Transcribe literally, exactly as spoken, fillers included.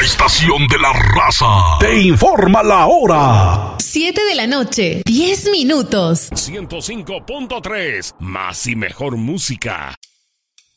estación de la raza te informa la hora. Siete de la noche, diez minutos. ciento cinco punto tres, más y mejor música.